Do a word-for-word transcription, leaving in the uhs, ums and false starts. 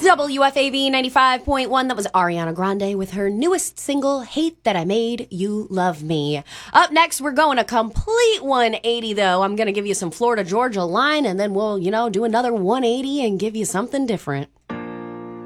W F A V ninety-five point one. That was Ariana Grande with her newest single, Hate That I Made You Love Me. Up next, we're going a complete one eighty, though. I'm going to give you some Florida Georgia line, and then we'll, you know, do another one eighty and give you something different.